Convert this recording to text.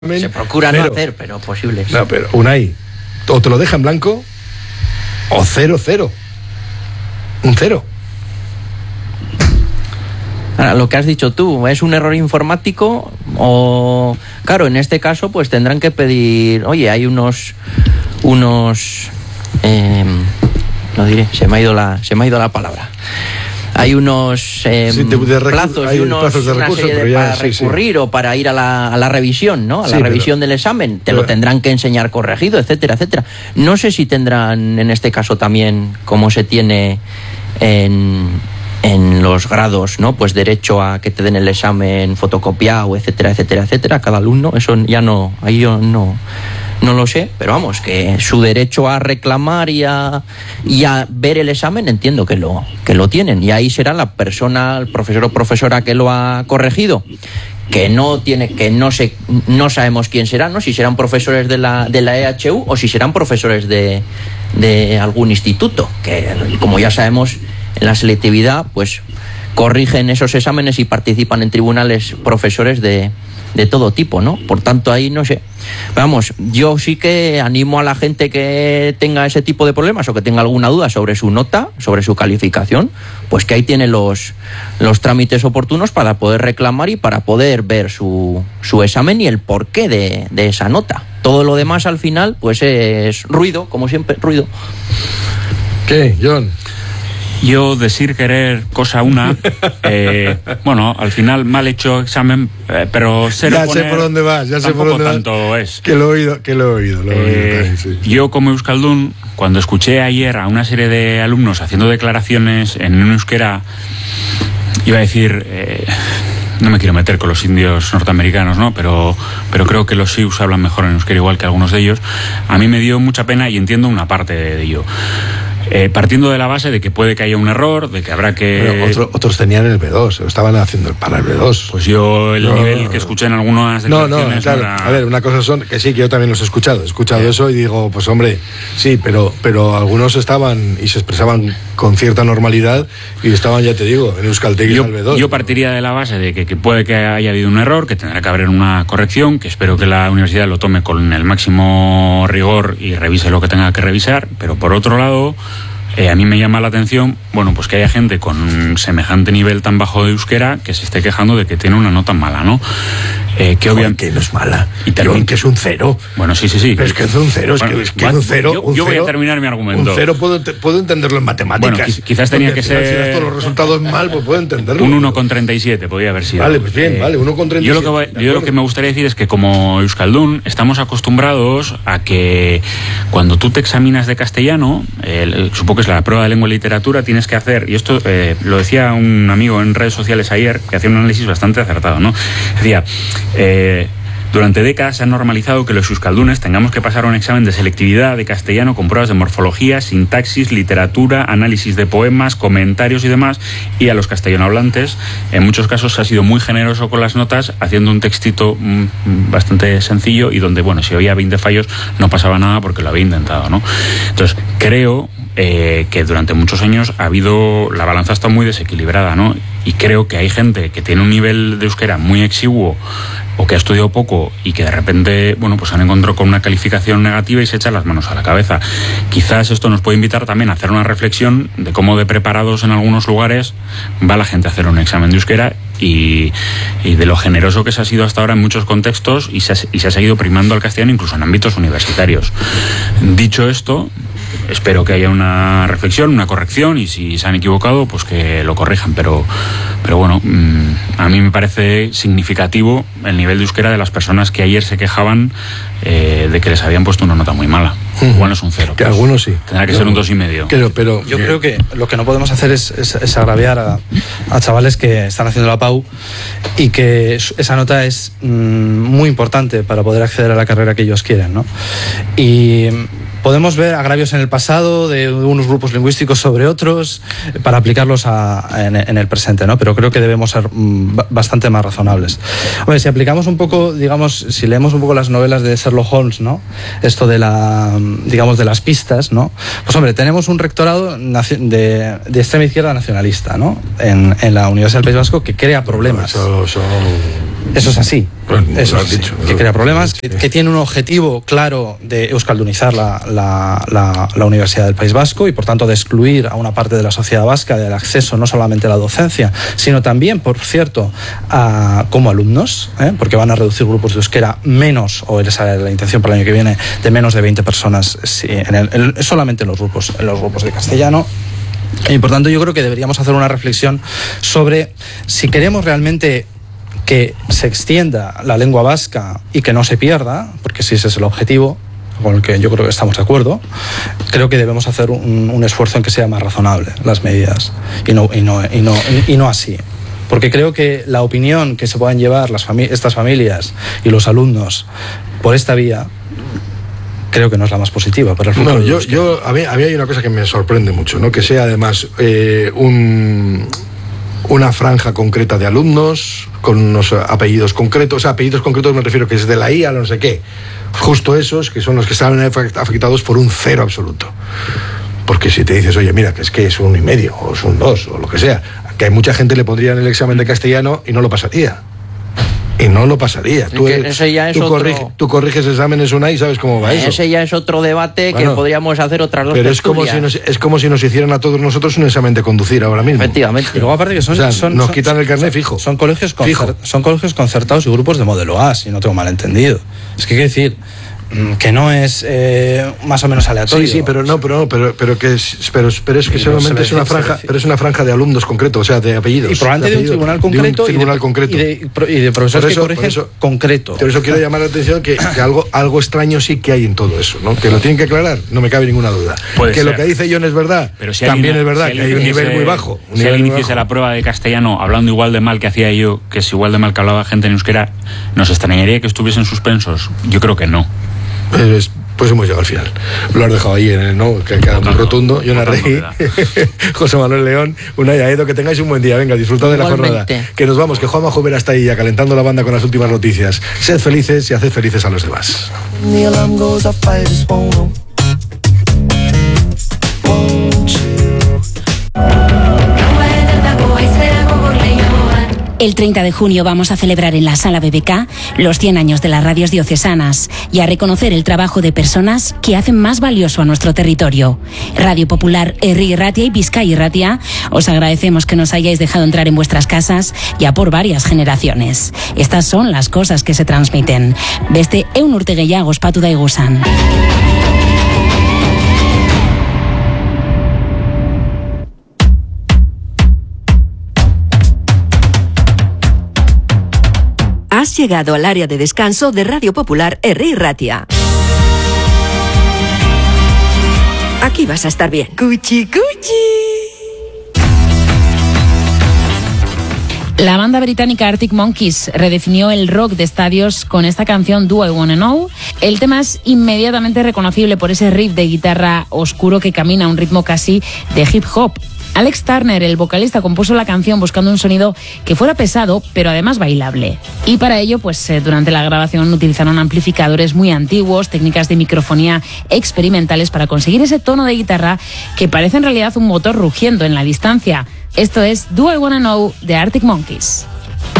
Se procura no hacer, pero posible. No, pero Unai, o te lo deja en blanco o 0-0. Un 0. Ahora, lo que has dicho tú, ¿es un error informático? O, claro, en este caso, pues tendrán que pedir, oye, hay unos no diré, se me ha ido la palabra. Hay unos plazos y una serie para recurrir o para ir a la revisión, ¿no? A la revisión del examen. Te lo tendrán que enseñar corregido, etcétera, etcétera. No sé si tendrán en este caso también, como se tiene en los grados, ¿no? Pues derecho a que te den el examen fotocopiado, etcétera, etcétera, etcétera. Cada alumno, eso ya no, ahí yo no lo sé, pero vamos, que su derecho a reclamar y a ver el examen entiendo que lo tienen, y ahí será la persona, el profesor o profesora que lo ha corregido, que no sabemos quién será, ¿no? Si serán profesores de la EHU o si serán profesores de algún instituto, que como ya sabemos en la selectividad pues corrigen esos exámenes y participan en tribunales profesores de todo tipo, ¿no? Por tanto, ahí no sé. Vamos, yo sí que animo a la gente que tenga ese tipo de problemas o que tenga alguna duda sobre su nota, sobre su calificación, pues que ahí tiene los trámites oportunos para poder reclamar y para poder ver su examen y el porqué de esa nota. Todo lo demás al final, pues es ruido, como siempre, ruido. ¿Qué, John? Yo decir querer cosa una, bueno, al final mal hecho examen, pero se ya sé por dónde vas, ya sé por dónde vas. Tanto es. Que lo he oído también, sí. Yo como euskaldun, cuando escuché ayer a una serie de alumnos haciendo declaraciones en un euskera, iba a decir, no me quiero meter con los indios norteamericanos, ¿no? Pero creo que los sius hablan mejor en euskera igual que algunos de ellos. A mí me dio mucha pena y entiendo una parte de ello. Partiendo de la base de que puede que haya un error, de que habrá que... Pero otros tenían el B2, estaban haciendo para el B2. Pues yo nivel que escuché en algunas declaraciones... claro. A ver, una cosa son que sí, que yo también los he escuchado eso y digo, pues hombre, sí, pero algunos estaban y se expresaban con cierta normalidad y estaban, ya te digo, en Euskaltegui al B2. Yo partiría de la base de que puede que haya habido un error, que tendrá que haber una corrección, que espero que la universidad lo tome con el máximo rigor y revise lo que tenga que revisar, pero por otro lado... a mí me llama la atención, bueno, pues que haya gente con semejante nivel tan bajo de euskera que se esté quejando de que tiene una nota mala, ¿no? Que obviamente que no es mala, y también que es un 0. Bueno, sí. Pero es que es un 0, bueno, es que un 0. Yo voy a terminar mi argumento. Un 0 puedo entenderlo en matemáticas. Bueno, quizás tenía que ser... Si das todos los resultados mal, pues puedo entenderlo. Un 1,37 podría haber sido. Vale, pues bien, vale, 1,37. Yo lo que me gustaría decir es que como euskaldun estamos acostumbrados a que cuando tú te examinas de castellano, supongo que es la prueba de lengua y literatura, tienes que hacer, y esto lo decía un amigo en redes sociales ayer, que hacía un análisis bastante acertado, ¿no? Decía, durante décadas se ha normalizado que los euskaldunes tengamos que pasar un examen de selectividad de castellano con pruebas de morfología, sintaxis, literatura, análisis de poemas, comentarios y demás, y a los castellanohablantes en muchos casos se ha sido muy generoso con las notas, haciendo un textito bastante sencillo y donde, bueno, si había 20 fallos no pasaba nada porque lo había intentado, ¿no? Entonces, creo que durante muchos años la balanza está muy desequilibrada, ¿no? Y creo que hay gente que tiene un nivel de euskera muy exiguo o que ha estudiado poco y que de repente, bueno, pues han encontrado con una calificación negativa y se echan las manos a la cabeza. Quizás esto nos puede invitar también a hacer una reflexión de cómo de preparados en algunos lugares va la gente a hacer un examen de euskera y de lo generoso que se ha sido hasta ahora en muchos contextos y se ha seguido primando al castellano incluso en ámbitos universitarios. Dicho esto, espero que haya una reflexión, una corrección, y si se han equivocado, pues que lo corrijan, pero bueno, a mí me parece significativo el nivel de euskera de las personas que ayer se quejaban de que les habían puesto una nota muy mala. Igual es un 0. Que algunos sí. Tendrá que ser un 2,5. Pero yo creo que lo que no podemos hacer es agraviar a chavales que están haciendo la PAU y que esa nota es muy importante para poder acceder a la carrera que ellos quieren, ¿no? Y podemos ver agravios en el pasado de unos grupos lingüísticos sobre otros para aplicarlos en el presente, ¿no? Pero creo que debemos ser bastante más razonables. Hombre, si aplicamos un poco, digamos, si leemos un poco las novelas de Sherlock Holmes, ¿no? Esto de de las pistas, ¿no? Pues hombre, tenemos un rectorado de extrema izquierda nacionalista, ¿no? En la Universidad del País Vasco, que crea problemas. Eso es así. Bueno, eso lo es has así. dicho. Que crea problemas, que tiene un objetivo claro de euskaldunizar la Universidad del País Vasco y por tanto de excluir a una parte de la sociedad vasca del acceso no solamente a la docencia, sino también, por cierto, como alumnos, porque van a reducir grupos de euskera menos, o esa es la intención para el año que viene, de menos de 20 personas solamente en los grupos de castellano. Y por tanto yo creo que deberíamos hacer una reflexión sobre si queremos realmente que se extienda la lengua vasca y que no se pierda, porque si ese es el objetivo, con el que yo creo que estamos de acuerdo, creo que debemos hacer un esfuerzo en que sea más razonable las medidas y no así. Porque creo que la opinión que se puedan llevar estas familias y los alumnos por esta vía creo que no es la más positiva para el futuro. No, a mí hay una cosa que me sorprende mucho, ¿no? Que sea además una franja concreta de alumnos con unos apellidos concretos. O sea, apellidos concretos me refiero que es de la I a no sé qué. Justo esos que son los que están afectados por un 0 absoluto. Porque si te dices, oye, mira, que es un 1,5 o es un 2 o lo que sea, que hay mucha gente le pondría en el examen de castellano y no lo pasaría. Y no lo pasaría. Tú corriges exámenes una y sabes cómo va eso. Ese ya es otro debate que podríamos hacer otras dos tertulias. Es como si nos hicieran a todos nosotros un examen de conducir ahora mismo. Efectivamente. Y luego aparte que nos quitan el carnet fijo. Son colegios concertados y grupos de modelo A, si no tengo mal entendido. Es que hay que decir que no es más o menos aleatorio. Sí, pero es que solamente es una franja, pero es una franja de alumnos concretos, o sea, de apellidos. Y probablemente de un tribunal concreto, y de profesores que corrigen concreto. Por eso quiero llamar la atención que algo extraño sí que hay en todo eso, ¿no? Que lo tienen que aclarar, no me cabe ninguna duda. Lo que dice John es verdad, pero si también es verdad que hay un nivel muy bajo. Si alguien hiciese la prueba de castellano hablando igual de mal que hacía yo, que es igual de mal que hablaba gente en euskera, ¿nos extrañaría que estuviesen suspensos? Yo creo que no. Pues hemos llegado al final. Lo has dejado ahí, ¿no? Que queda muy rotundo. Yo narré. José Manuel León, Unai Aedo, que tengáis un buen día. Venga, disfrutad de la jornada. Que nos vamos, que Juanma Jover está ahí ya calentando la banda con las últimas noticias. Sed felices y haced felices a los demás. El 30 de junio vamos a celebrar en la Sala BBK los 100 años de las radios diocesanas y a reconocer el trabajo de personas que hacen más valioso a nuestro territorio. Radio Popular, Herri Irratia y Bizkai Irratia, os agradecemos que nos hayáis dejado entrar en vuestras casas ya por varias generaciones. Estas son las cosas que se transmiten. Beste ehun urte gehiago ospatu daiguzan. Has llegado al área de descanso de Radio Popular Herri Irratia. Aquí vas a estar bien. ¡Cuchi, cuchi! La banda británica Arctic Monkeys redefinió el rock de estadios con esta canción Do I Wanna Know. El tema es inmediatamente reconocible por ese riff de guitarra oscuro que camina a un ritmo casi de hip hop. Alex Turner, el vocalista, compuso la canción buscando un sonido que fuera pesado, pero además bailable. Y para ello, durante la grabación utilizaron amplificadores muy antiguos, técnicas de microfonía experimentales para conseguir ese tono de guitarra que parece en realidad un motor rugiendo en la distancia. Esto es Do I Wanna Know de Arctic Monkeys.